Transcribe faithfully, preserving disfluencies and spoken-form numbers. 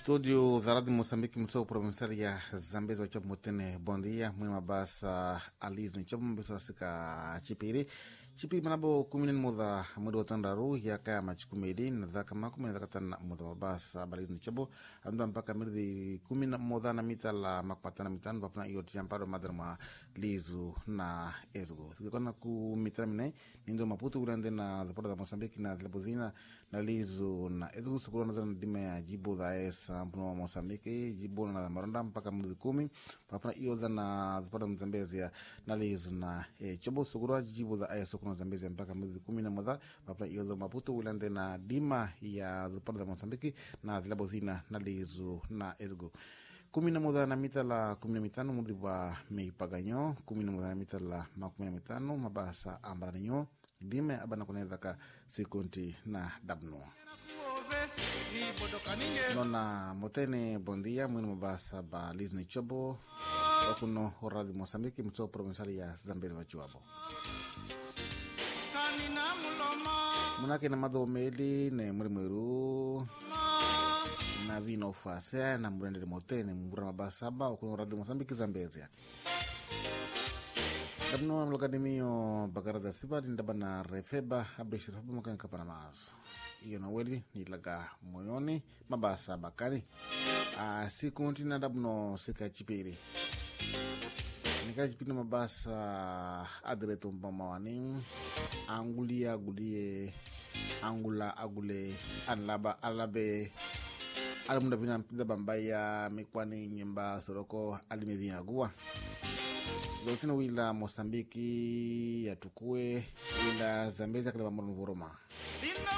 Estúdio da Rádio Moçambique, Museu Provincial ya Zambezi wachabu motene bondia mwe mabasa alizo nchabu mbisa sika chipiri chipiri manabo kuminen muda mwede watandaru ya kaya machikumedi na dhaka makumene dhaka tana muda mabasa balizo nchabu andu mpaka mirdi kumina muda na mita la makpatana mitanu bapuna iyo tijampado madara ma lizu na ezgo zikona kumitana mine nindo maputu ulande na dhapota da Moçambique na dhilabuzina na lizu na ezgo sukurona dhana dime ya jibu dha esa mpuno wa Moçambique jibu na maranda mpaka mwezi kumi papana iyo dhana dhapota Mzambezi ya na lizu na e, chobo sukura jibu dha esa kuna Zambezi mpaka mwezi kumi na mweza papana iyo dha maputu ulande na dima ya dhapota da Moçambique na dhilabuzina na lizu na ezgo kumi na moja na mita la kumi na mitano mudi wa meipaganyo kumi na moja na mita la makumi na mitano mabasa ambaranyo dime abana kuneza ka sikunti na dabno nona motene bondia mwini mabasa ba lizni chobo wakuno horadi Moçambique mtso provincial ya Zambezi wachuabo munake na madho meli ne mwiri mwiru na vino fase na murende motene mbura mabasa ba okuno radio Moçambique Zambezi dabno amlokademio bagara da siba ndaba na refeba abishir habu makan kapana mas iyo na weli ni laga moyoni mabasa bakani a sikunti na dabno sika chipiri nika chipiri mabasa adreto mbamawani angulia gulie angula agule anlaba alabe alamunda vina mpida bambaya mikwani nyemba soroko alimedina guwa Dotino wila Moçambique ya tukue wila Zambezi akileba mwono mvoroma